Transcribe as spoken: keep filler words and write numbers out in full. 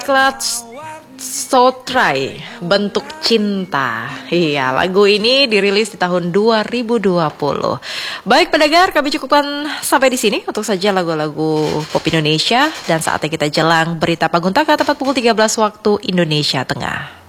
Let's So Try, Bentuk Cinta. Iya, lagu ini dirilis di tahun dua ribu dua puluh. Baik pendengar, kami cukupkan sampai di sini untuk saja lagu-lagu pop Indonesia, dan saatnya kita jelang berita Paguntaka tepat pukul tiga belas waktu Indonesia Tengah.